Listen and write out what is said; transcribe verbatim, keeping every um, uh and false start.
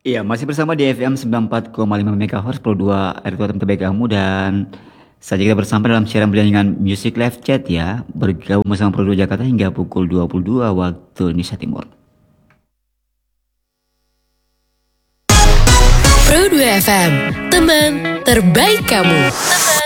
Iya, masih bersama di F M sembilan puluh empat koma lima MHz Pro dua R dua Tem terbaik kamu dan saja kita bersama dalam siaran pertandingan Music Live Chat ya, bergabung bersama Pro dua Jakarta hingga pukul dua puluh dua waktu Indonesia Timur. Pro dua F M, teman terbaik kamu. Teman